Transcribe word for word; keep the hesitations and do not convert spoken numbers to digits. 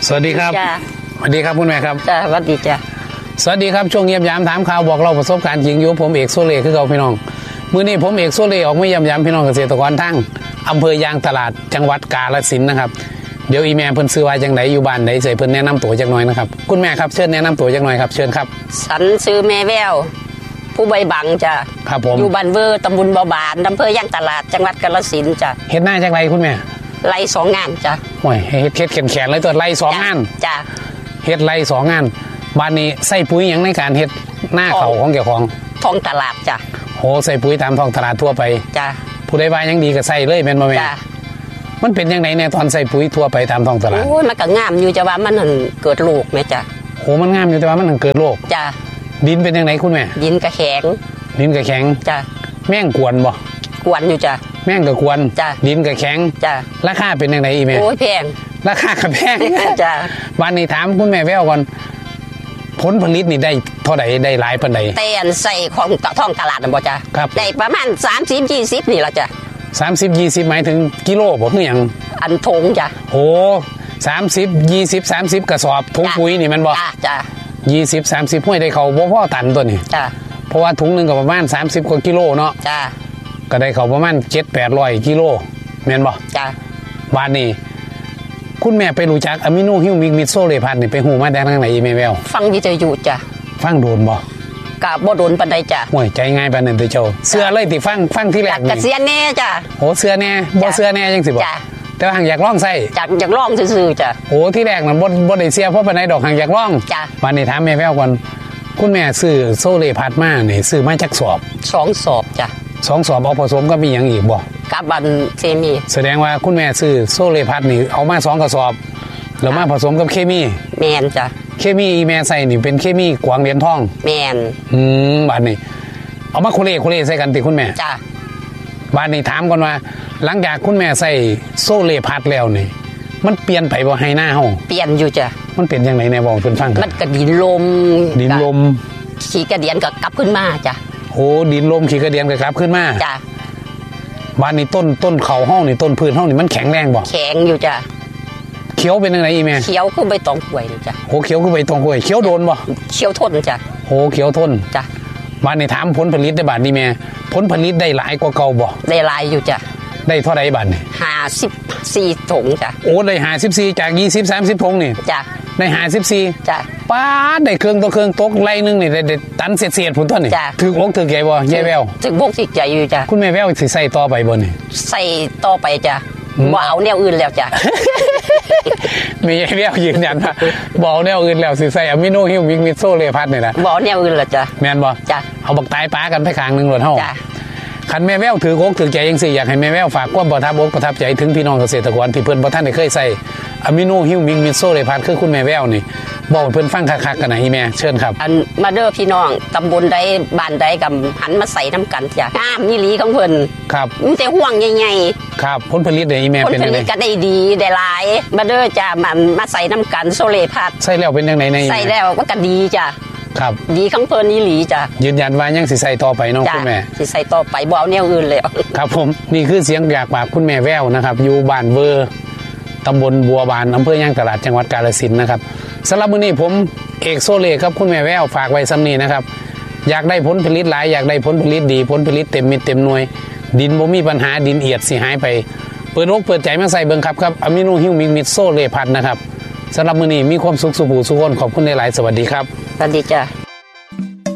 สวัสดีครับสวัสดีครับคุณแม่ครับจ้าสวัสดีจ้าสวัสดีครับช่วงเยี่ยมยามถามข่าวบอกเราประสบการณ์จริงอยู่ผมเอกโซเล่คือเราพี่น้องมื้อนี้ผมเอกโซเล่ออกมาเยี่ยมยามพี่น้องเกษตรกรทั้งอำเภอยางตลาดจังหวัดกาฬสินธุ์นะครับเดี๋ยวอีแม่เพิ่นซื้อว่าจังไดอยู่บ้านไหนใส่เพิ่นแนะนำตัวจักหน่อยนะครับคุณแม่ครับเชิญแนะนำตัวจักหน่อยครับเชิญครับสันซื้อแม่แววผู้ใบบังจ้าครับผมอยู่บ้านเวอร์ตำบลบ่อบานอำเภอยางตลาดจังหวัดกาฬสินธุ์จ้าเฮ็ดหน้าจักไรคุณแม่ไร่สองงานจ้าโอ้ยเฮ็ดเฮ็ดแขนๆเลยตัวไร่สองงานจ้าเฮ็ดไร่สองงานบ้านนี้ใส่ปุ๋ยหยังในการเฮ็ดหน้าเขาของเจ้าของท้องตลาดจ้าโหใส่ปุ๋ยตามท้องตลาดทั่วไปจ้าผู้ใดว่ายังดีก็ใส่เลยแม่นบ่แม่จ้ามันเป็นยังไงเนี่ยตอนใส่ปุ๋ยทั่วไปตามท้องตลาดโอ้ยมันก็งามอยู่จ้าว่ามันเกิดโรคแม่จ้าโหมันงามอยู่แต่ว่ามันเกิดโรคจ้าดินเป็นยังไงคุณแม่ดินก็แข็งดินก็แข็งจ้าแม่งกวนบ่กวนอยู่จ้าแม่งก็กวนจ้าดินก็แข็งจ้าราคาเป็นยังไงอีแม่โอ้ยแพงราคาก็แพงจ้าวันนี้ถามคุณแม่แววก่อนผลผลิตนี่ได้เท่าไหร่ได้หลายปานใดเต้นใส่ของท้องตลาดน่ะบ่จ้าครับได้ประมาณสามสิบ ยี่สิบนี่ล่ะจ้าสามสิบ ยี่สิบหมายถึงกิโลบ่คือหยังอันทงจ้าโหสามสิบ ยี่สิบ สามสิบกระสอบถุงปุ๋ยนี่มันบ่จ้าจ้ายี่สิบ สามสิบห้วยได้เขาบ่พอตันตัวนี้จ้าเพราะว่าถุงนึงก็ประมาณสามสิบกว่ากิโลเนาะจ้าก็ได้เขาประมาณเจ็ดแปดร้อยกิโลแม่นบ่จ้าวันนี้คุณแม่ไปรู้จักอะมิโนฮิวมิกมิดโซเลพัทนี่ไปหูมาได้ทางไหนอีแม่แววฟังวิทยุจ้ะฟังโดนบ่กะบ่โดนปานใดจ้ะห่วยใจง่ายปานนั้นเด้อเจ้าเสื้อเลยติฟังฟังที่แรกนี่กะเสียแน่จ้ะโหเสื้อแน่บ่เสื้อแน่จังสิบ่แต่ว่าหังอยากลองใส่อยากอยากลองซื่อๆจ้ะโหที่แรกนั้นบ่บ่ได้เสียเพราะปานใดดอกหังอยากลองจ้ะวันนี้ถามแม่แววก่อนคุณแม่ซื้อโซเลพัทมานี่ซื้อมาจักสอบสองสอบจ้ะสองสอบเอาผสมกับมีหยังอีกบ่กับบันเคมีแสดงว่าคุณแม่ซื้อโซเลพัทนี่เอามาสองกระสอบแล้วมาผสมกับเคมีแม่นจ้ะเคมีอีแม่ใส่นี่เป็นเคมีกวางเหรียญทองแม่นอืมบัดนี้เอามาโคเลโคเลใส่กันติคุณแม่จ้ะบัดนี้ถามก่อนว่าหลังจากคุณแม่ใส่โซเลพัทแล้วนี่มันเปลี่ยนไปบ่ให้หน้าเฮาเปลี่ยนอยู่จ้ะมันเป็นจังได๋แน่บอกเพิ่นฟังมันก็ดินลมดินลมขี้กระเดียนก็กลับขึ้นมาจ้ะโอ้ดินลมขี้กระเดียนก็กลับขึ้นมาจ้ะบัดนี้ต้นต้นเขาเฮานี่ต้นพืชเฮานี่มันแข็งแรงบ่แข็งอยู่จ้ะเขียวเป็นยังไงอีแม่เขียวคือใบตองกล้วยนี่จ้ะโหเขียวคือใบตองกล้วยเขียวโดนบ่เขียวทนจ้ะโหเขียวทนจ้ะบัดนี้ถามผลผลิตได้บาดนี้แม่ผลผลิตได้หลายกว่าเก่าบ่ได้หลายอยู่จ้ะได้เท่าไหร่บาดนี้ห้าสิบสี่ถุงจ้ะโอ้ได้ห้าสิบสี่จากยี่สิบ สามสิบถุงนี่จ้ะได้ห้าสิบสี่จ้ะป๊าดได้เครื่องต่อเครื่องตกไล่นึงนี่ได้ตันเศษๆพุ่นตัวนี่ถืออกถือใจบ่ยายแววถือพวกสิใจอยู่จ้ะคุณแม่แววสิใส่ต่อไปบ่นี่ใส่ต่อไปจ้ะบ่เอาแนวอื่นแล้วจ้ะมีแนวยืนยันว่าบ่เอาแนวอื่นแล้วสิใส่อะมิโนฮิวมิกมิดโซเลพัทนี่ล่ะบ่เอาแนวอื่นแล้วจ้ะแม่นบ่จ้ะเอาบักตายป้ากันไปข้างนึงโลดเฮาจ้ะคันแม่แววถืออกถือใจจังซี่อยากให้แม่แววฝากความประทับอกประทับใจถึงพี่น้องเกษตรกรที่เพิ่นบ่ทันได้เคยใส่อะมิโนฮิวมิกมิดโซเลพัทคือคุณแม่แววนี่บอกเพิ่นฟังคักๆกันนะอีแม่เชิญครับอันมาเด้อพี่น้องตำบลใดบ้านใดกับหันมาใส่น้ำกันจ้ะงามนี่ลีของเพิ่นครับมันแต่ห่วงใหญ่ๆครับผลผลิตได้อีแม่เป็นจังได๋ผลผลิตก็ได้ดีได้หลายมาเด้อจ้ะมันมาใส่น้ำกันโซเลพัทใส่แล้วเป็นจังได๋ในใส่แล้วมันก็ดีจ้ะครับดีของเพิ่นนี่หลีจ้ะยืนยันว่ายังสิใส่ต่อไปเนาะคุณแม่สิใส่ต่อไปบ่เอาแนวอื่นแล้วครับผมนี่คือเสียงจากปากคุณแม่แววนะครับอยู่บ้านเวอร์ตำบลบัวบานอำเภอยางตลาดจังหวัดกาฬสินธุ์นะครับสำหรับมื้อนี้ผมเอกโซเล่ครับคุณแม่แววฝากไว้ซ้ำนี้นะครับอยากได้ผลผลิตหลายอยากได้ผลผลิตดีผลผลิตเต็มมิตรเต็มหน่วยดินบ่มีปัญหาดินเอียดสิหายไปเปิดอกเปิดใจมาใส่เบิ่งครับครับอะมิโนฮิวมิกมิดโซเล่พัทนะครับสำหรับมื้อนี้มีความสุขสุขสุขคนขอบคุณหลายๆสวัสดีครับสวัสดีจ้ะ